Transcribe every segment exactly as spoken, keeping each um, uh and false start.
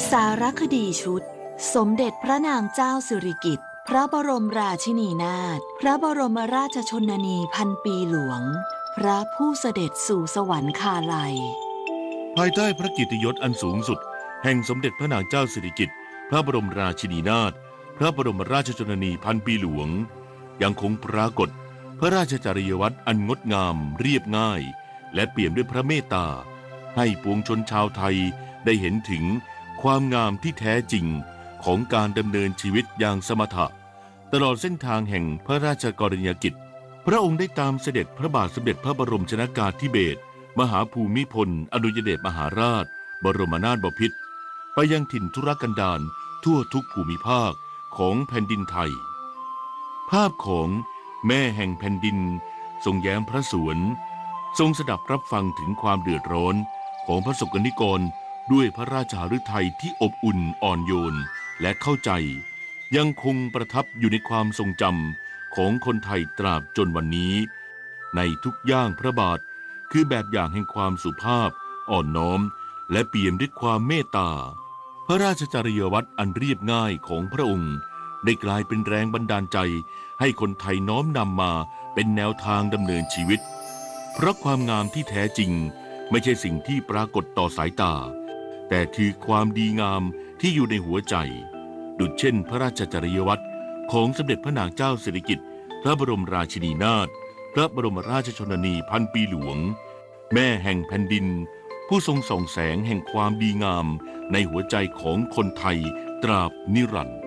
สารคดีชุดสมเด็จพระนางเจ้าสิริกิติ์พระบรมราชินีนาถพระบรมราชชนนีพันปีหลวงพระผู้เสด็จสู่สวรรคาลัยภายใต้พระเกียรติยศอันสูงสุดแห่งสมเด็จพระนางเจ้าสิริกิติ์พระบรมราชินีนาถพระบรมราชชนนีพันปีหลวงยังคงปรากฏพระราชจริยวัตรอันงดงามเรียบง่ายและเปี่ยมด้วยพระเมตตาให้ปวงชนชาวไทยได้เห็นถึงความงามที่แท้จริงของการดำเนินชีวิตอย่างสมถะตลอดเส้นทางแห่งพระราชกรณียกิจพระองค์ได้ตามเสด็จพระบาทสมเด็จพระบรมชนกาธิเบศรมหาภูมิพลอดุลยเดชมหาราชบรมนาถบพิตรไปยังถิ่นทุรกันดารทั่วทุกภูมิภาคของแผ่นดินไทยภาพของแม่แห่งแผ่นดินทรงแย้มพระสวนทรงสดับรับฟังถึงความเดือดร้อนของพระสกนิกรด้วยพระราชหฤทัยที่อบอุ่นอ่อนโยนและเข้าใจยังคงประทับอยู่ในความทรงจำของคนไทยตราบจนวันนี้ในทุกย่างพระบาทคือแบบอย่างแห่งความสุภาพอ่อนน้อมและเปี่ยมด้วยความเมตตาพระราชจริยวัตรอันเรียบง่ายของพระองค์ได้กลายเป็นแรงบันดาลใจให้คนไทยน้อมนำมาเป็นแนวทางดำเนินชีวิตเพราะความงามที่แท้จริงไม่ใช่สิ่งที่ปรากฏต่อสายตาแต่คือความดีงามที่อยู่ในหัวใจดุจเช่นพระราชจริยวัตรของสมเด็จพระนางเจ้าสิริกิติ์พระบรมราชินีนาถพระบรมราชชนนีพันปีหลวงแม่แห่งแผ่นดินผู้ทรงส่องแสงแห่งความดีงามในหัวใจของคนไทยตราบนิรันดร์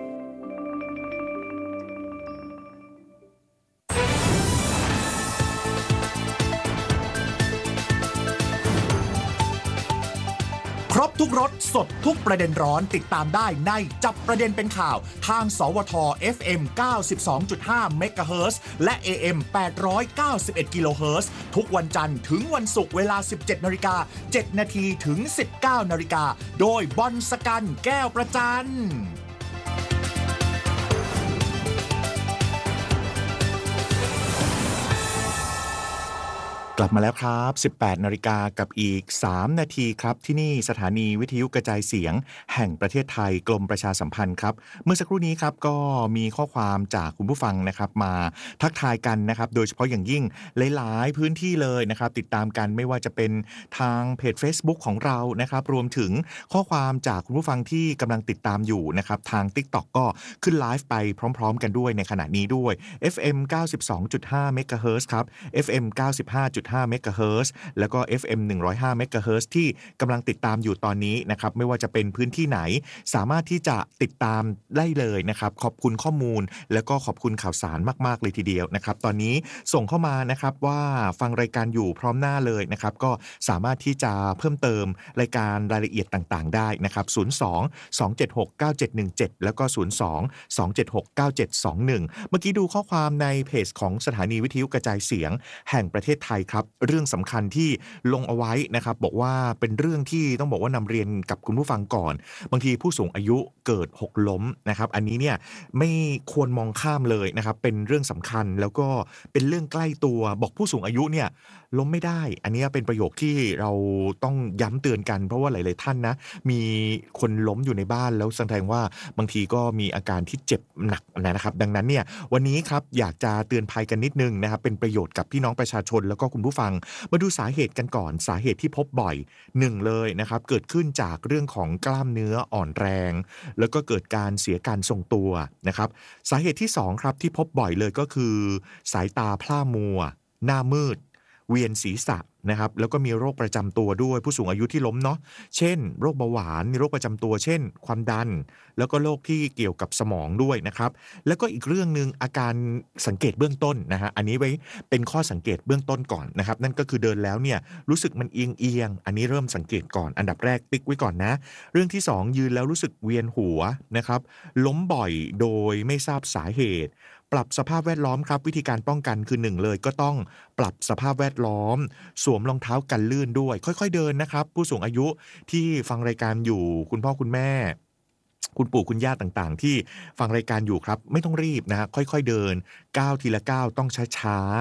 ครบทุกรสสดทุกประเด็นร้อนติดตามได้ในจับประเด็นเป็นข่าวทางสวท เอฟ เอ็ม เก้าสิบสองจุดห้า เมกะเฮิรตซ์และ เอ เอ็ม แปดร้อยเก้าสิบเอ็ด กิโลเฮิรตซ์ทุกวันจันทร์ถึงวันศุกร์เวลา สิบเจ็ดนาฬิกาเจ็ดนาทีถึง สิบเก้านาฬิกาโดยบอลสกันแก้วประจันกลับมาแล้วครับ สิบแปดนาฬิกากับอีกสามนาทีครับที่นี่สถานีวิทยุกระจายเสียงแห่งประเทศไทยกรมประชาสัมพันธ์ครับเมื่อสักครู่นี้ครับก็มีข้อความจากคุณผู้ฟังนะครับมาทักทายกันนะครับโดยเฉพาะอย่างยิ่งหลายๆพื้นที่เลยนะครับติดตามกันไม่ว่าจะเป็นทางเพจ Facebook ของเรานะครับรวมถึงข้อความจากคุณผู้ฟังที่กำลังติดตามอยู่นะครับทาง TikTok ก็ขึ้นไลฟ์ไปพร้อมๆกันด้วยในขณะนี้ด้วย เอฟ เอ็ม เก้าสิบสองจุดห้า เมกะเฮิรตซ์ครับ เอฟ เอ็ม เก้าสิบห้าจุดห้า เมกะเฮิรตซ์แล้วก็ เอฟ เอ็ม หนึ่งร้อยห้า เมกะเฮิรตซ์ที่กำลังติดตามอยู่ตอนนี้นะครับไม่ว่าจะเป็นพื้นที่ไหนสามารถที่จะติดตามได้เลยนะครับขอบคุณข้อมูลแล้วก็ขอบคุณข่าวสารมากๆเลยทีเดียวนะครับตอนนี้ส่งเข้ามานะครับว่าฟังรายการอยู่พร้อมหน้าเลยนะครับก็สามารถที่จะเพิ่มเติมรายการรายละเอียดต่างๆได้นะครับศูนย์ สอง สอง เจ็ด หก เก้า เจ็ด หนึ่ง เจ็ดแล้วก็ศูนย์ สอง สอง เจ็ด หก เก้า เจ็ด สอง หนึ่งเมื่อกี้ดูข้อความในเพจของสถานีวิทยุกระจายเสียงแห่งประเทศไทยครับเรื่องสำคัญที่ลงเอาไว้นะครับบอกว่าเป็นเรื่องที่ต้องบอกว่านำเรียนกับคุณผู้ฟังก่อนบางทีผู้สูงอายุเกิดหกล้มนะครับอันนี้เนี่ยไม่ควรมองข้ามเลยนะครับเป็นเรื่องสำคัญแล้วก็เป็นเรื่องใกล้ตัวบอกผู้สูงอายุเนี่ยล้มไม่ได้อันนี้เป็นประโยคที่เราต้องย้ำเตือนกันเพราะว่าหลายๆท่านนะมีคนล้มอยู่ในบ้านแล้วแสดงว่าบางทีก็มีอาการที่เจ็บหนักนะครับดังนั้นเนี่ยวันนี้ครับอยากจะเตือนภัยกันนิดนึงนะครับเป็นประโยชน์กับพี่น้องประชาชนแล้วก็คุณผู้ฟังมาดูสาเหตุกันก่อนสาเหตุที่พบบ่อยหนึ่งเลยนะครับเกิดขึ้นจากเรื่องของกล้ามเนื้ออ่อนแรงแล้วก็เกิดการเสียการทรงตัวนะครับสาเหตุที่สองครับที่พบบ่อยเลยก็คือสายตาพร่ามัวหน้ามืดเวียนศีรษะนะครับแล้วก็มีโรคประจำตัวด้วยผู้สูงอายุที่ล้มเนาะเช่นโรคเบาหวานมีโรคประจำตัวเช่นความดันแล้วก็โรคที่เกี่ยวกับสมองด้วยนะครับแล้วก็อีกเรื่องนึงอาการสังเกตเบื้องต้นนะฮะอันนี้ไว้เป็นข้อสังเกตเบื้องต้นก่อนนะครับนั่นก็คือเดินแล้วเนี่ยรู้สึกมันเอียงเอียงอันนี้เริ่มสังเกตก่อนอันดับแรกติ๊กไว้ก่อนนะเรื่องที่สองยืนแล้วรู้สึกเวียนหัวนะครับล้มบ่อยโดยไม่ทราบสาเหตุปรับสภาพแวดล้อมครับวิธีการป้องกันคือหนึ่งเลยก็ต้องปรับสภาพแวดล้อมสวมรองเท้ากันลื่นด้วยค่อยๆเดินนะครับผู้สูงอายุที่ฟังรายการอยู่คุณพ่อคุณแม่คุณปู่คุณย่าต่างๆที่ฟังรายการอยู่ครับไม่ต้องรีบนะฮะค่อยๆเดินก้าวทีละก้าวต้องช้าๆ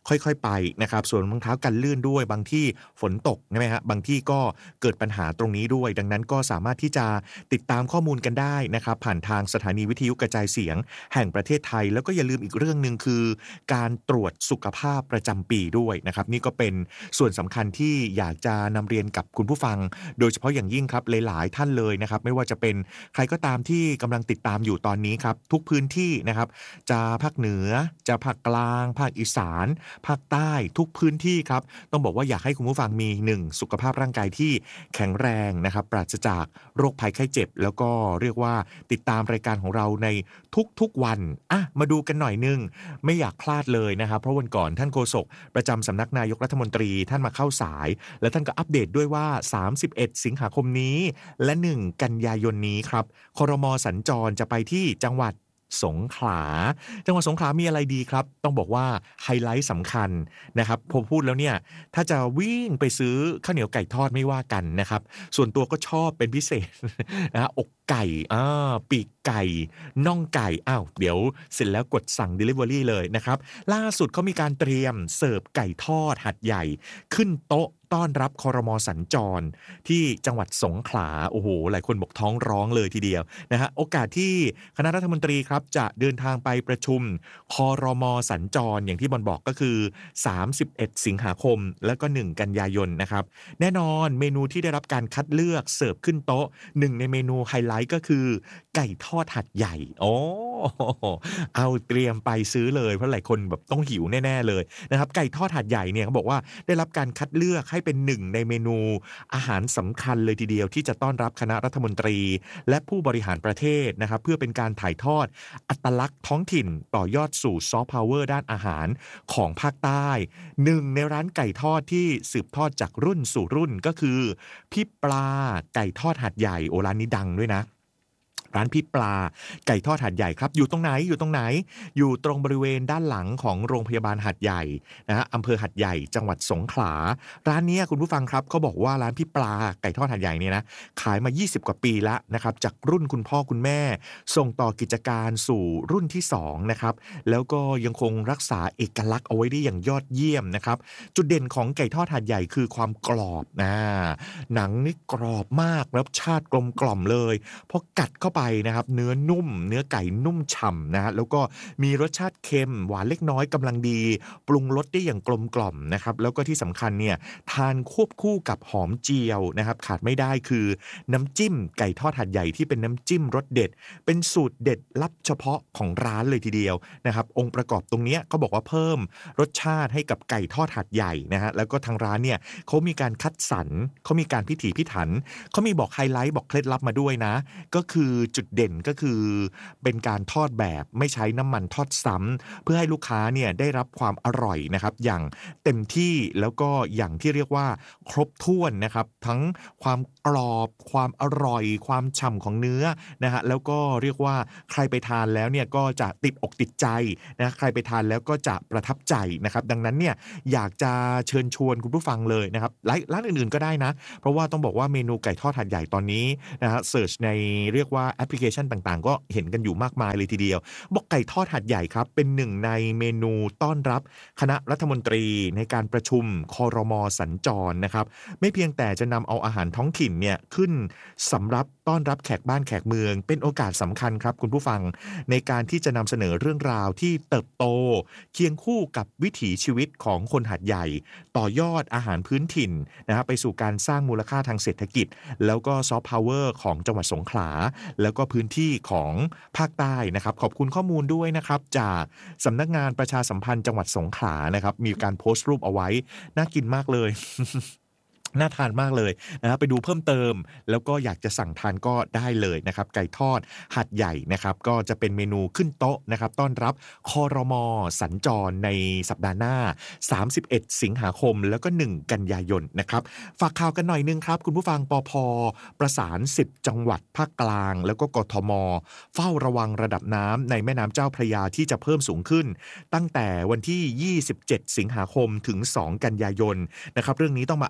ค่อยๆไปนะครับส่วนรองเท้ากันลื่นด้วยบางที่ฝนตกใช่ไหมฮะบางที่ก็เกิดปัญหาตรงนี้ด้วยดังนั้นก็สามารถที่จะติดตามข้อมูลกันได้นะครับผ่านทางสถานีวิทยุกระจายเสียงแห่งประเทศไทยแล้วก็อย่าลืมอีกเรื่องนึงคือการตรวจสุขภาพประจำปีด้วยนะครับนี่ก็เป็นส่วนสำคัญที่อยากจะนำเรียนกับคุณผู้ฟังโดยเฉพาะอย่างยิ่งครับหลายๆท่านเลยนะครับไม่ว่าจะเป็นใครก็ตามที่กำลังติดตามอยู่ตอนนี้ครับทุกพื้นที่นะครับจะภาคเหนือจะภาคกลางภาคอีสานภาคใต้ทุกพื้นที่ครับต้องบอกว่าอยากให้คุณผู้ฟังมีหนึ่งสุขภาพร่างกายที่แข็งแรงนะครับปราศจากโรคภัยไข้เจ็บแล้วก็เรียกว่าติดตามรายการของเราในทุกๆวันอ่ะมาดูกันหน่อยนึงไม่อยากพลาดเลยนะครับเพราะวันก่อนท่านโฆษกประจำสำนักนายกรัฐมนตรีท่านมาเข้าสายและท่านก็อัปเดตด้วยว่าสามสิบเอ็ดสิงหาคมนี้และหนึ่งกันยายนนี้ครับครม.สัญจรจะไปที่จังหวัดสงขลาจังหวัดสงขลามีอะไรดีครับต้องบอกว่าไฮไลท์สำคัญนะครับพอพูดแล้วเนี่ยถ้าจะวิ่งไปซื้อข้าวเหนียวไก่ทอดไม่ว่ากันนะครับส่วนตัวก็ชอบเป็นพิเศษนะอกไก่อ่าปีกไก่น่องไก่อ้าวเดี๋ยวเสร็จแล้วกดสั่ง Delivery เลยนะครับล่าสุดเขามีการเตรียมเสิร์ฟไก่ทอดหัดใหญ่ขึ้นโต๊ะต้อนรับครม.สัญจรที่จังหวัดสงขลาโอ้โหหลายคนบอกท้องร้องเลยทีเดียวนะฮะโอกาสที่คณะรัฐมนตรีครับจะเดินทางไปประชุมครม.สัญจรอย่างที่บอลบอกก็คือสามสิบเอ็ดสิงหาคมแล้วก็หนึ่งกันยายนนะครับแน่นอนเมนูที่ได้รับการคัดเลือกเสิร์ฟขึ้นโต๊ะหนึ่งในเมนูไฮไลท์ก็คือไก่ทอดหัดใหญ่โอ้เอาเตรียมไปซื้อเลยเพราะหลายคนแบบต้องหิวแน่ๆเลยนะครับไก่ทอดหัดใหญ่เนี่ยเขาบอกว่าได้รับการคัดเลือกให้เป็นหนึ่งในเมนูอาหารสำคัญเลยทีเดียวที่จะต้อนรับคณะรัฐมนตรีและผู้บริหารประเทศนะครับเพื่อเป็นการถ่ายทอดอัตลักษณ์ท้องถิ่นต่อยอดสู่ซอฟต์พาวเวอร์ด้านอาหารของภาคใต้หนึ่งในร้านไก่ทอดที่สืบทอดจากรุ่นสู่รุ่นก็คือพี่ปลาไก่ทอดหัดใหญ่โอร้านนี้ดังด้วยนะร้านพี่ปลาไก่ทอดหัดใหญ่ครับอยู่ตรงไหนอยู่ตรงไหนอยู่ตรงบริเวณด้านหลังของโรงพยาบาลหัดใหญ่นะฮะอำเภอหัดใหญ่จังหวัดสงขลาร้านนี้คุณผู้ฟังครับเขาบอกว่าร้านพี่ปลาไก่ทอดหัดใหญ่เนี่ยนะขายมายี่สิบกว่าปีแล้วนะครับจากรุ่นคุณพ่อคุณแม่ส่งต่อกิจการสู่รุ่นที่สองนะครับแล้วก็ยังคงรักษาเอกลักษณ์เอาไว้ได้อย่างยอดเยี่ยมนะครับจุดเด่นของไก่ทอดหัดใหญ่คือความกรอบนะหนังนี่กรอบมากรสชาติกลมกล่อมเลยพอกัดเข้าไปนะครับเนื้อนุ่มเนื้อไก่นุ่มฉ่ำนะฮะแล้วก็มีรสชาติเค็มหวานเล็กน้อยกำลังดีปรุงรสได้อย่างกลมกล่อมนะครับแล้วก็ที่สำคัญเนี่ยทานควบคู่กับหอมเจียวนะครับขาดไม่ได้คือน้ำจิ้มไก่ทอดหัดใหญ่ที่เป็นน้ำจิ้มรสเด็ดเป็นสูตรเด็ดลับเฉพาะของร้านเลยทีเดียวนะครับองค์ประกอบตรงนี้เขาบอกว่าเพิ่มรสชาติให้กับไก่ทอดหัดใหญ่นะฮะแล้วก็ทางร้านเนี่ยเขามีการคัดสรรเขามีการพิถีพิถันเขามีบอกไฮไลท์บอกเคล็ดลับมาด้วยนะก็คือจุดเด่นก็คือเป็นการทอดแบบไม่ใช้น้ำมันทอดซ้ำเพื่อให้ลูกค้าเนี่ยได้รับความอร่อยนะครับอย่างเต็มที่แล้วก็อย่างที่เรียกว่าครบถ้วนนะครับทั้งความกรอบความอร่อยความฉ่ำของเนื้อนะฮะแล้วก็เรียกว่าใครไปทานแล้วเนี่ยก็จะติดอกติดใจนะใครไปทานแล้วก็จะประทับใจนะครับดังนั้นเนี่ยอยากจะเชิญชวนคุณผู้ฟังเลยนะครับร้านอื่นๆก็ได้นะเพราะว่าต้องบอกว่าเมนูไก่ทอดหัดใหญ่ตอนนี้นะฮะเสิร์ชในเรียกว่าแอปพลิเคชันต่างๆก็เห็นกันอยู่มากมายเลยทีเดียวบอกไก่ทอดหัดใหญ่ครับเป็นหนึ่งในเมนูต้อนรับคณะรัฐมนตรีในการประชุมครม.สัญจรนะครับไม่เพียงแต่จะนำเอาอาหารท้องถิ่นเนี่ยขึ้นสำรับต้อนรับแขกบ้านแขกเมืองเป็นโอกาสสำคัญครับคุณผู้ฟังในการที่จะนำเสนอเรื่องราวที่เติบโตเคียงคู่กับวิถีชีวิตของคนหัดใหญ่ต่อยอดอาหารพื้นถิ่นนะครับไปสู่การสร้างมูลค่าทางเศรษฐกิจแล้วก็ซอฟต์พาวเวอร์ของจังหวัดสงขลาแล้วก็พื้นที่ของภาคใต้นะครับขอบคุณข้อมูลด้วยนะครับจากสำนักงานประชาสัมพันธ์จังหวัดสงขลานะครับมีการโพสต์รูปเอาไว้น่ากินมากเลย น่าทานมากเลยนะไปดูเพิ่มเติมแล้วก็อยากจะสั่งทานก็ได้เลยนะครับไก่ทอดหัดใหญ่นะครับก็จะเป็นเมนูขึ้นโต๊ะนะครับต้อนรับครม.สัญจรในสัปดาห์หน้าสามสิบเอ็ดสิงหาคมแล้วก็หนึ่งกันยายนนะครับฝากข่าวกันหน่อยนึงครับคุณผู้ฟังปภ.ประสานสิบจังหวัดภาคกลางแล้วก็กทม.เฝ้าระวังระดับน้ำในแม่น้ำเจ้าพระยาที่จะเพิ่มสูงขึ้นตั้งแต่วันที่ยี่สิบเจ็ดสิงหาคมถึงสองกันยายนนะครับเรื่องนี้ต้องมาอัปเดตกัน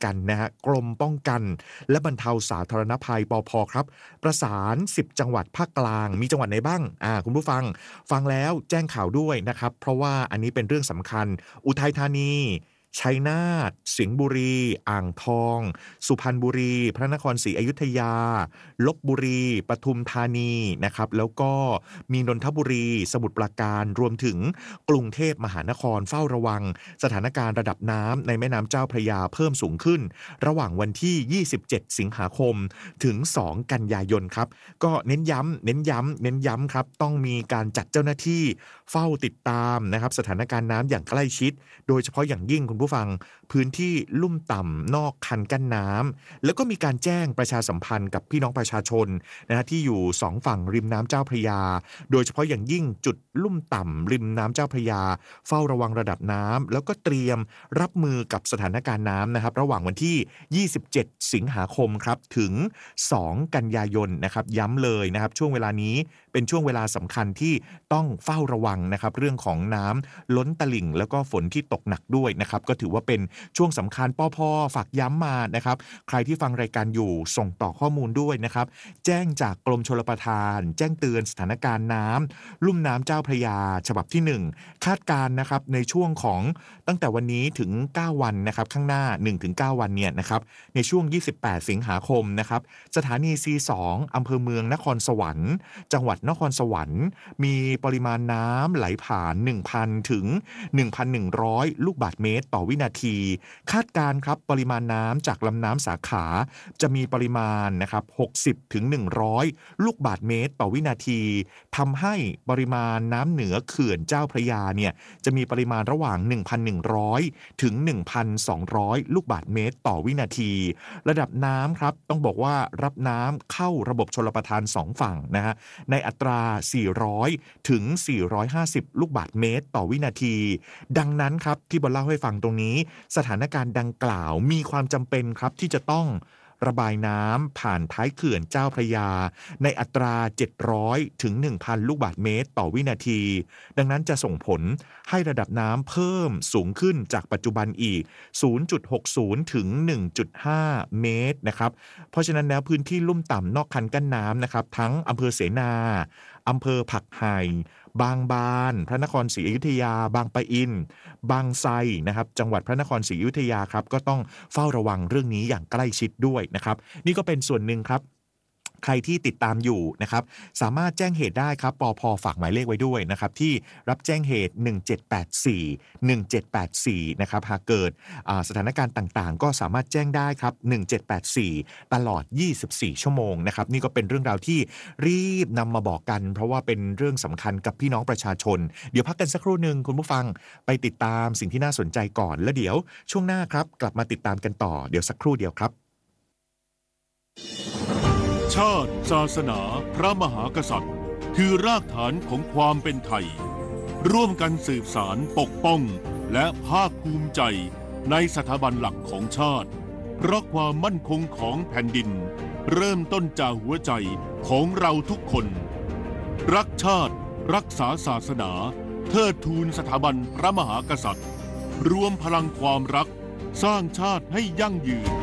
กันนะฮะกรมป้องกันและบรรเทาสาธารณภัยปภครับประสานสิบจังหวัดภาคกลางมีจังหวัดไหนบ้างอ่าคุณผู้ฟังฟังแล้วแจ้งข่าวด้วยนะครับเพราะว่าอันนี้เป็นเรื่องสำคัญอุทัยธานีชัยนาทสิงห์บุรีอ่างทองสุพรรณบุรีพระนครศรีอยุธยาลพบุรีปทุมธานีนะครับแล้วก็มีนนทบุรีสมุทรปราการรวมถึงกรุงเทพมหานครเฝ้าระวังสถานการณ์ระดับน้ำในแม่น้ำเจ้าพระยาเพิ่มสูงขึ้นระหว่างวันที่ยี่สิบเจ็ดสิงหาคมถึงสองกันยายนครับก็เน้นย้ำเน้นย้ำเน้นย้ำครับต้องมีการจัดเจ้าหน้าที่เฝ้าติดตามนะครับสถานการณ์น้ำอย่างใกล้ชิดโดยเฉพาะอย่างยิ่งคุณผู้ฟังพื้นที่ลุ่มต่ำนอกคันกั้นน้ำแล้วก็มีการแจ้งประชาสัมพันธ์กับพี่น้องประชาชนนะฮะที่อยู่สองฝั่งริมน้ำเจ้าพระยาโดยเฉพาะอย่างยิ่งจุดลุ่มต่ำริมน้ำเจ้าพระยาเฝ้าระวังระดับน้ำแล้วก็เตรียมรับมือกับสถานการณ์น้ำนะครับระหว่างวันที่ยี่สิบเจ็ดสิงหาคมครับถึงสองกันยายนนะครับย้ำเลยนะครับช่วงเวลานี้เป็นช่วงเวลาสำคัญที่ต้องเฝ้าระวังนะครับเรื่องของน้ำล้นตลิ่งแล้วก็ฝนที่ตกหนักด้วยนะครับก็ถือว่าเป็นช่วงสำคัญปภ.ฝากย้ำมานะครับใครที่ฟังรายการอยู่ส่งต่อข้อมูลด้วยนะครับแจ้งจากกรมชลประทานแจ้งเตือนสถานการณ์น้ำลุ่มน้ำเจ้าพระยาฉบับที่หนึ่งคาดการณ์นะครับในช่วงของตั้งแต่วันนี้ถึงเก้าวันนะครับข้างหน้า หนึ่งถึงเก้า วันเนี่ยนะครับในช่วงยี่สิบแปดสิงหาคมนะครับสถานี ซี สอง อำเภอเมืองนครสวรรค์จังหวัดนครสวรรค์มีปริมาณน้ำไหลผ่าน หนึ่งพัน ถึง หนึ่งพันหนึ่งร้อย ลูกบาศก์เมตรต่อวินาทีคาดการณ์ครับปริมาณน้ำจากลำน้ำสาขาจะมีปริมาณนะครับหกสิบถึงหนึ่งร้อยลูกบาศก์เมตรต่อวินาทีทำให้ปริมาณน้ำเหนือเขื่อนเจ้าพระยาเนี่ยจะมีปริมาณระหว่าง หนึ่งพันหนึ่งร้อย ถึง หนึ่งพันสองร้อย ลูกบาศก์เมตรต่อวินาทีระดับน้ำครับต้องบอกว่ารับน้ำเข้าระบบชลประทานสองฝั่งนะฮะในอัตราสี่ร้อยถึงสี่ร้อยห้าสิบลูกบาศก์เมตรต่อวินาทีดังนั้นครับที่บอลเล่าให้ฟังตรงนี้สถานการณ์ดังกล่าวมีความจำเป็นครับที่จะต้องระบายน้ำผ่านท้ายเขื่อนเจ้าพระยาในอัตราเจ็ดร้อยถึง หนึ่งพัน ลูกบาศก์เมตรต่อวินาทีดังนั้นจะส่งผลให้ระดับน้ำเพิ่มสูงขึ้นจากปัจจุบันอีก ศูนย์จุดหกศูนย์ ถึง หนึ่งจุดห้า เมตรนะครับเพราะฉะนั้นแล้วพื้นที่ลุ่มต่ำนอกคันกั้นน้ำนะครับทั้งอำเภอเสนาอำเภอผักไห่บางบานพระนครศรีอยุธยาบางปะอินบางไทรนะครับจังหวัดพระนครศรีอยุธยาครับก็ต้องเฝ้าระวังเรื่องนี้อย่างใกล้ชิดด้วยนะครับนี่ก็เป็นส่วนหนึ่งครับใครที่ติดตามอยู่นะครับสามารถแจ้งเหตุได้ครับปภ.ฝากหมายเลขไว้ด้วยนะครับที่รับแจ้งเหตุหนึ่งเจ็ดแปดสี่ หนึ่งเจ็ดแปดสี่นะครับหากเกิดสถานการณ์ต่างๆก็สามารถแจ้งได้ครับหนึ่งเจ็ดแปดสี่ตลอดยี่สิบสี่ชั่วโมงนะครับนี่ก็เป็นเรื่องราวที่รีบนำมาบอกกันเพราะว่าเป็นเรื่องสำคัญกับพี่น้องประชาชนเดี๋ยวพักกันสักครู่นึงคุณผู้ฟังไปติดตามสิ่งที่น่าสนใจก่อนแล้วเดี๋ยวช่วงหน้าครับกลับมาติดตามกันต่อเดี๋ยวสักครู่เดียวครับชาติศาสนาพระมหากษัตริย์คือรากฐานของความเป็นไทยร่วมกันสืบสารปกป้องและภาคภูมิใจในสถาบันหลักของชาติเพราะความมั่นคงของแผ่นดินเริ่มต้นจากหัวใจของเราทุกคนรักชาติรักษาศาสนาเทิดทูนสถาบันพระมหากษัตริย์รวมพลังความรักสร้างชาติให้ยั่งยืน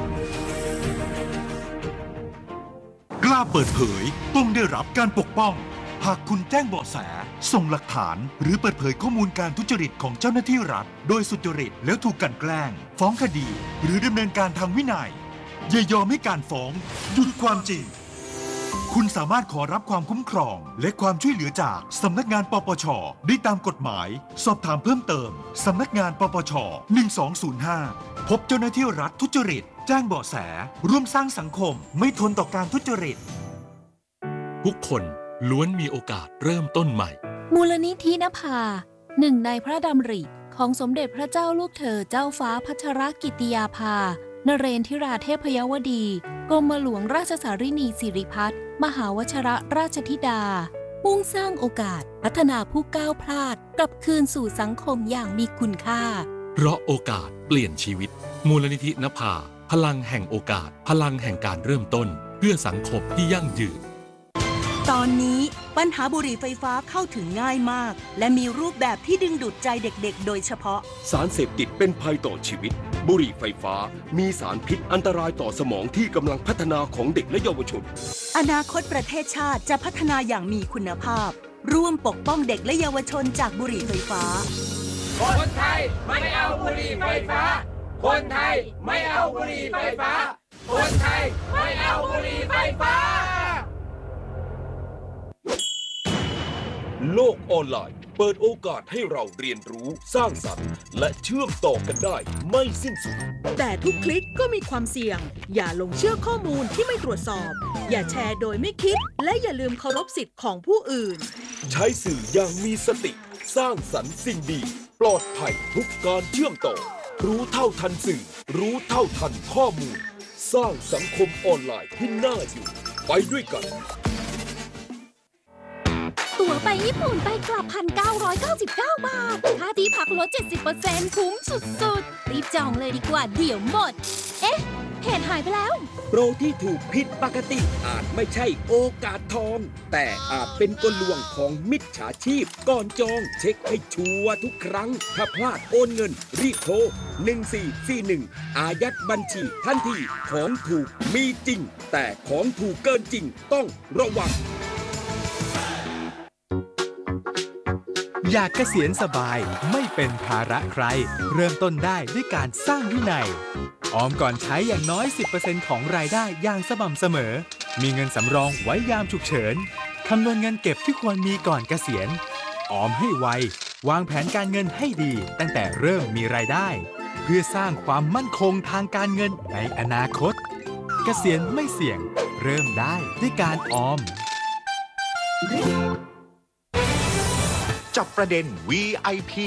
กล้าเปิดเผยต้องได้รับการปกป้องหากคุณแจ้งเบาะแสส่งหลักฐานหรือเปิดเผยข้อมูลการทุจริตของเจ้าหน้าที่รัฐโดยสุจริตแล้วถูกกลั่นแกล้งฟ้องคดีหรือดำเนินการทางวินัยอย่ายอมให้การฟ้องหยุดความจริงคุณสามารถขอรับความคุ้มครองและความช่วยเหลือจากสำนักงานปปช.ได้ตามกฎหมายสอบถามเพิ่มเติมสำนักงานปปช.หนึ่งสองศูนย์ห้าพบเจ้าหน้าที่รัฐทุจริตแจ้งเบาะแสร่วมสร้างสังคมไม่ทนต่อการทุจริตทุกคนล้วนมีโอกาสเริ่มต้นใหม่มูลนิธินภาหนึ่งในพระดำริของสมเด็จพระเจ้าลูกเธอเจ้าฟ้าพัชรกิติยาภานเรนทิราเทพยวดีกรมหลวงราชสารินีสิริพัฒน์มหาวชรราชธิดามุ่งสร้างโอกาสพัฒนาผู้ก้าวพลาดกลับคืนสู่สังคมอย่างมีคุณค่าเพราะโอกาสเปลี่ยนชีวิตมูลนิธินภาพลังแห่งโอกาสพลังแห่งการเริ่มต้นเพื่อสังคมที่ยั่งยืนตอนนี้ปัญหาบุหรี่ไฟฟ้าเข้าถึงง่ายมากและมีรูปแบบที่ดึงดูดใจเด็กๆโดยเฉพาะสารเสพติดเป็นภัยต่อชีวิตบุหรี่ไฟฟ้ามีสารพิษอันตรายต่อสมองที่กำลังพัฒนาของเด็กและเยาวชนอนาคตประเทศชาติจะพัฒนาอย่างมีคุณภาพร่วมปกป้องเด็กและเยาวชนจากบุหรี่ไฟฟ้าคนไทยไม่เอาบุหรี่ไฟฟ้าคนไทยไม่เอาบุหรี่ไฟฟ้าคนไทยไม่เอาบุหรี่ไฟฟ้าโลกออนไลน์เปิดโอกาสให้เราเรียนรู้สร้างสรรค์และเชื่อมต่อกันได้ไม่สิ้นสุดแต่ทุกคลิกก็มีความเสี่ยงอย่าลงเชื่อข้อมูลที่ไม่ตรวจสอบอย่าแชร์โดยไม่คิดและอย่าลืมเคารพสิทธิ์ของผู้อื่นใช้สื่ออย่างมีสติสร้างสรรค์สิ่งดีปลอดภัยทุกการเชื่อมต่อรู้เท่าทันสื่อรู้เท่าทันข้อมูลสร้างสังคมออนไลน์ที่น่าอยู่ไปด้วยกันตั๋วไปญี่ปุ่นไปกลับ หนึ่งพันเก้าร้อยเก้าสิบเก้า บาทค่าที่พักลด เจ็ดสิบเปอร์เซ็นต์ คุ้มสุดๆรีบจองเลยดีกว่าเดี๋ยวหมดเอ๊ะเพจหายไปแล้วโปรที่ถูกผิดปกติอาจไม่ใช่โอกาสทองแต่อาจเป็นกลลวงของมิจฉาชีพก่อนจองเช็คให้ชัวร์ทุกครั้งถ้าพลาดโอนเงินรีบโทรหนึ่งสี่สี่หนึ่งอายัดบัญชีทันทีของถูกมีจริงแต่ของถูกเกินจริงต้องระวังอยากเกษียณสบายไม่เป็นภาระใครเริ่มต้นได้ด้วยการสร้างวินัยออมก่อนใช้อย่างน้อย สิบเปอร์เซ็นต์ ของรายได้อย่างสม่ำเสมอมีเงินสำรองไว้ยามฉุกเฉินคำนวณเงินเก็บที่ควรมีก่อนเกษียณออมให้ไววางแผนการเงินให้ดีตั้งแต่เริ่มมีรายได้เพื่อสร้างความมั่นคงทางการเงินในอนาคตเกษียณไม่เสี่ยงเริ่มได้ด้วยการออมจับประเด็น วี ไอ พี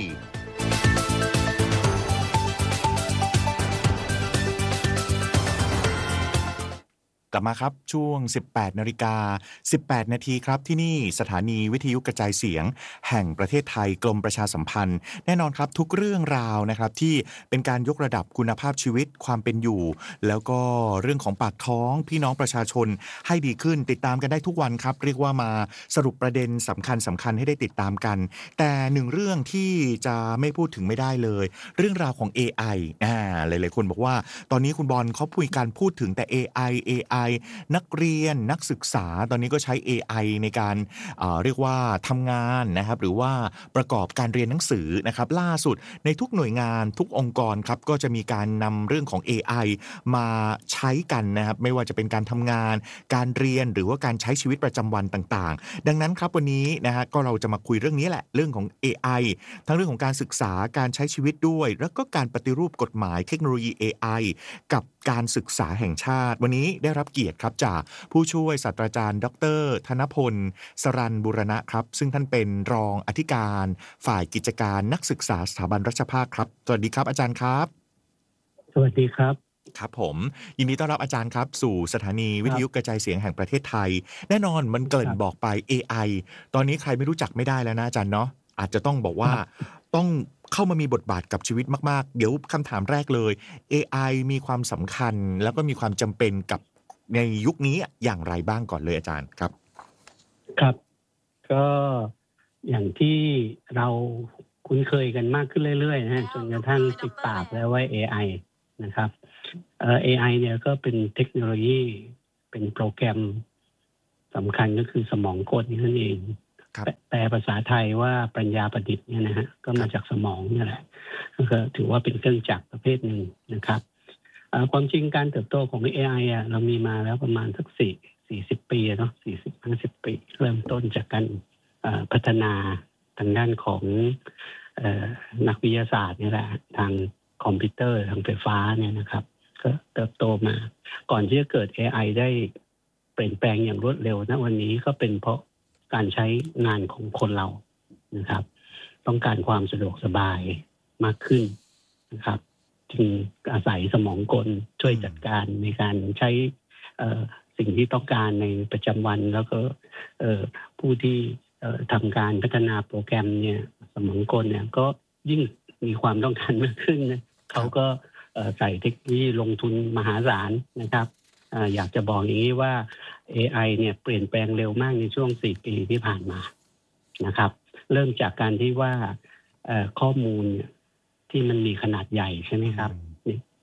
กลับมาครับช่วง สิบแปดนาฬิกาสิบแปดนาทีครับที่นี่สถานีวิทยุกระจายเสียงแห่งประเทศไทยกรมประชาสัมพันธ์แน่นอนครับทุกเรื่องราวนะครับที่เป็นการยกระดับคุณภาพชีวิตความเป็นอยู่แล้วก็เรื่องของปากท้องพี่น้องประชาชนให้ดีขึ้นติดตามกันได้ทุกวันครับเรียกว่ามาสรุปประเด็นสำคัญสำคัญให้ได้ติดตามกันแต่หนึ่งเรื่องที่จะไม่พูดถึงไม่ได้เลยเรื่องราวของ เอ ไอ อ่าหลายๆคนบอกว่าตอนนี้คุณบอลเขาพูดการพูดถึงแต่ เอ ไอ เอ ไอนักเรียนนักศึกษาตอนนี้ก็ใช้ เอ ไอ ในการเอ่อเรียกว่าทำงานนะครับหรือว่าประกอบการเรียนหนังสือนะครับล่าสุดในทุกหน่วยงานทุกองค์กรครับก็จะมีการนำเรื่องของ เอ ไอ มาใช้กันนะครับไม่ว่าจะเป็นการทำงานการเรียนหรือว่าการใช้ชีวิตประจำวันต่างๆดังนั้นครับวันนี้นะฮะก็เราจะมาคุยเรื่องนี้แหละเรื่องของ เอ ไอ ทั้งเรื่องของการศึกษาการใช้ชีวิตด้วยแล้วก็การปฏิรูปกฎหมายเทคโนโลยี เอ ไอ กับการศึกษาแห่งชาติวันนี้ได้รับเกียรติครับจากผู้ช่วยศาสตราจารย์ดร.ธนพลสรัญบุรณะครับซึ่งท่านเป็นรองอธิการฝ่ายกิจการนักศึกษาสถาบันรัชภาคครับสวัสดีครับอาจารย์ครับสวัสดีครับครับผมยินดีต้อนรับอาจารย์ครับสู่สถานีวิทยุกระจายเสียงแห่งประเทศไทยแน่นอนมันเกริ่นบอกไป เอ ไอ ตอนนี้ใครไม่รู้จักไม่ได้แล้วนะอาจารย์เนาะอาจจะต้องบอกว่าต้องเข้ามามีบทบาทกับชีวิตมากๆเดี๋ยวคำถามแรกเลย เอ ไอ มีความสำคัญแล้วก็มีความจำเป็นกับในยุคนี้อย่างไรบ้างก่อนเลยอาจารย์ครับครับก็อย่างที่เราคุ้นเคยกันมากขึ้นเรื่อยๆนะฮะจนกระทั่งติดปากแล้วว่า เอ ไอ นะครับเอ่อ เอ ไอ เนี่ยก็เป็นเทคโนโลยีเป็นโปรแกรมสำคัญก็คือสมองกลนั่นเองแปลภาษาไทยว่าปัญญาประดิษฐ์เนี่ยนะฮะก็มาจากสมองนี่แหละก็ถือว่าเป็นเครื่องจักรประเภทหนึ่งนะครับความจริงการเติบโตของ เอ ไอ อ่ะเรามีมาแล้วประมาณสักสี่สี่สิบปีเนาะสี่สิบห้าสิบปีเริ่มต้นจากการพัฒนาทางด้านของนักวิทยาศาสตร์นี่แหละทางคอมพิวเตอร์ทางไฟฟ้าเนี่ยนะครับก็เติบโตมาก่อนที่จะเกิด เอ ไอ ได้เปลี่ยนแปลงอย่างรวดเร็วณวันนี้ก็เป็นเพราะการใช้งานของคนเรานะครับต้องการความสะดวกสบายมากขึ้นนะครับจึงอาศัยสมองกลช่วยจัดการในการใช้สิ่งที่ต้องการในประจำวันแล้วก็ผู้ที่ทำการพัฒนาโปรแกรมเนี่ยสมองกลเนี่ยก็ยิ่งมีความต้องการมากขึ้นนะเขาก็ใส่เทคโนโลยีลงทุนมหาศาลนะครับอยากจะบอกอย่างนี้ว่า เอ ไอ เนี่ยเปลี่ยนแปลงเร็วมากในช่วงสี่ปีที่ผ่านมานะครับเริ่มจากการที่ว่าข้อมูลที่มันมีขนาดใหญ่ใช่ไหมครับ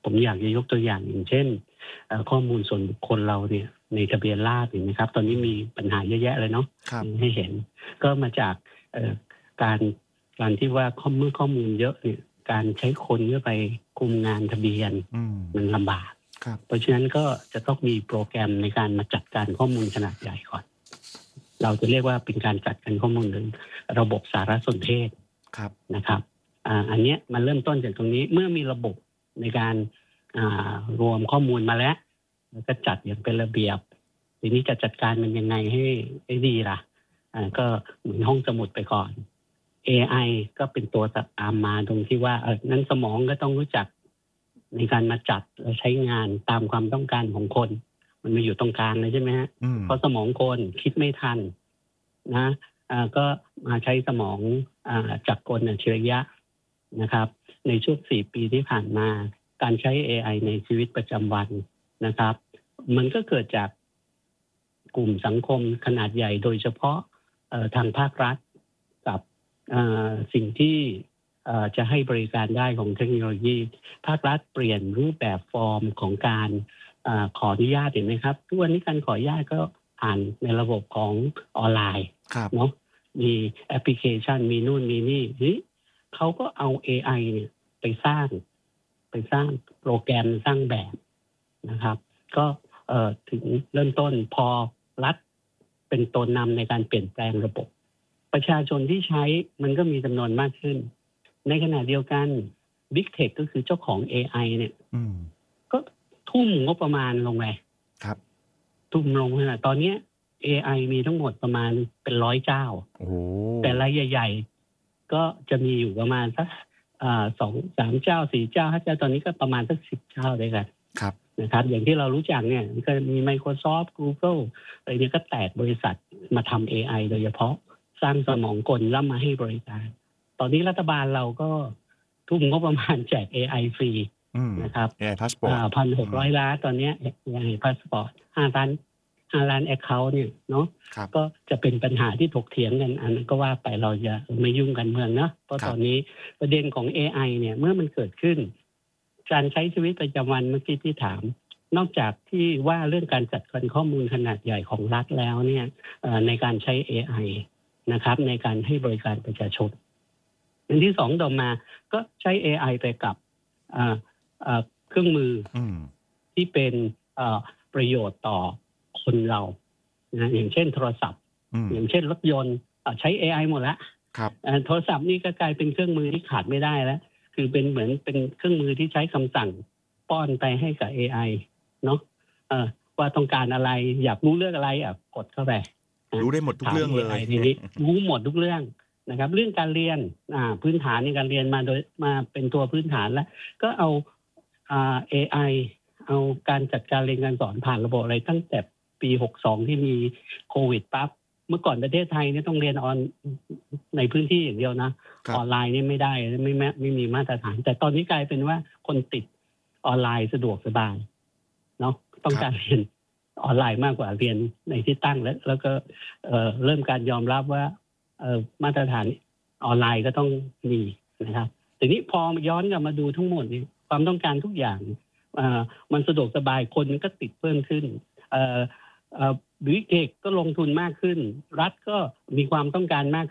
ผมอยากจะยกตัวอย่างอย่างเช่นข้อมูลส่วนบุคคลเราเนี่ยในทะเบียนราษฎร์เห็นไหมครับตอนนี้มีปัญหาเยอะแยะเลยเนาะให้เห็นก็มาจากการการที่ว่าข้อมูลข้อมูลเยอะเนี่ยการใช้คนเพื่อไปคุมงานทะเบียนมันลำบากเพราะฉะนั้นก็จะต้องมีโปรแกรมในการมาจัดการข้อมูลขนาดใหญ่ก่อนเราจะเรียกว่าเป็นการจัดการข้อมูลหรือระบบสารสนเทศนะครับอ่าอันนี้มันเริ่มต้นจากตรงนี้เมื่อมีระบบในการอ่ารวมข้อมูลมาแล้วแล้วก็จัดอย่างเป็นระเบียบทีนี้จะจัดการมันยังไงให้ให้ดีล่ะอ่าก็เหมือนห้องสมุดไปก่อน เอ ไอ ก็เป็นตัวตามมาตรงที่ว่าเออนั้นสมองก็ต้องรู้จักในการมาจัดและใช้งานตามความต้องการของคนมันมาอยู่ตรงกลางเลยใช่ไหมฮะเพราะสมองคนคิดไม่ทันนะอ่าก็มาใช้สมองอ่าจักรกลอัจฉริยะนะครับในช่วงสี่ปีที่ผ่านมาการใช้ เอ ไอ ในชีวิตประจำวันนะครับมันก็เกิดจากกลุ่มสังคมขนาดใหญ่โดยเฉพาะทางภาครัฐกับสิ่งที่จะให้บริการได้ของเทคโนโลยีภาครัฐเปลี่ยนรูปแบบฟอร์มของการอขออนุญาตเห็นไหมครับทุกวันนี้การขออนุญาตก็ผ่านในระบบของออนไลน์เนาะมีแอปพลิเคชันมีนู่นมีนี่นี่เขาก็เอา เอ ไอ เนี่ยไปสร้างไปสร้างโปรแกรมสร้างแบบนะครับก็เอ่อถึงเริ่มต้นพอรัฐเป็นตัวนำในการเปลี่ยนแปลงระบบประชาชนที่ใช้มันก็มีจำนวนมากขึ้นในขณะเดียวกัน Big Tech ก็คือเจ้าของ เอ ไอ เนี่ยก็ทุ่มงบประมาณลงไปครับทุ่มลงขนาดตอนนี้ เอ ไอ มีทั้งหมดประมาณเป็นร้อยเจ้าแต่รายใหญ่ๆก็จะมีอยู่ประมาณสักสองสามเจ้าสี่เจ้าห้าเจ้าตอนนี้ก็ประมาณสักสิบเจ้าด้วยกันครับนะครับอย่างที่เรารู้จักเนี่ยก็มี Microsoft Google อะไรเนี่ยก็แตกบริษัทมาทำ เอ ไอ โดยเฉพาะสร้างสมองกลแล้วมาให้บริการตอนนี้รัฐบาลเราก็ทุ่มงบประมาณแจก เอ ไอ ฟรีนะครับเอ ไอ Passport พันหกร้อยล้านตอนนี้ เอ ไอ Passport ห้าล้านห้าล้าน account เนี่ยเนาะก็จะเป็นปัญหาที่ถกเถียงกันอันนั้นก็ว่าไปเราจะไม่ยุ่งกันเมืองเนาะเพราะตอนนี้ประเด็นของ เอ ไอ เนี่ยเมื่อมันเกิดขึ้นการใช้ชีวิตประจำวันเมื่อกี้ที่ถามนอกจากที่ว่าเรื่องการจัดการข้อมูลขนาดใหญ่ของรัฐแล้วเนี่ยในการใช้ เอ ไอ นะครับในการให้บริการประชาชนอันที่สองต่อมาก็ใช้ เอ ไอ ไปกับเครื่องมือที่เป็นประโยชน์ต่อคนเรานะอย่างเช่นโทรศัพท์อย่างเช่นรถยนต์ใช้ เอ ไอ หมดแล้วโทรศัพท์นี่ก็กลายเป็นเครื่องมือที่ขาดไม่ได้แล้วคือเป็นเหมือนเป็นเครื่องมือที่ใช้คำสั่งป้อนไปให้กับ เอ ไอ เนาะว่าต้องการอะไรอยากรู้เรื่องอะไรอ่ะกดเข้าไปรู้ได้หมดทุกเรื่องเลยทีนี้รู้หมดทุกเรื่องนะครับเรื่องการเรียนอ่าพื้นฐานในการเรียนมาโดยมาเป็นตัวพื้นฐานแล้วก็เอาอ่า เอ ไอ เอาการจัดการเรียนการสอนผ่านระบบอะไรตั้งแต่ปีหกสิบสองที่มีโควิดปั๊บเมื่อก่อนประเทศไทยเนี่ยต้องเรียนออนในพื้นที่อย่างเดียวนะออนไลน์นี่ไม่ได้ไม่ไม่ไม่มีมาตรฐานแต่ตอนนี้กลายเป็นว่าคนติดออนไลน์สะดวกสบายเนาะต้องการเรียนออนไลน์มากกว่าเรียนในที่ตั้งแล้วแล้วก็เอ่อเริ่มการยอมรับว่าเอ่อมาตรฐานออนไลน์ก็ต้องมีนะครับทีนี้พอย้อนกลับมาดูทั้งหมดนี่ความต้องการทุกอย่างเอ่อมันสะดวกสบายคนมันก็ติดเพิ่มขึ้นเอ่อเอ่อวิกเอกก็ลงทุนมากขึ้นรัฐก็มีความต้องการมาก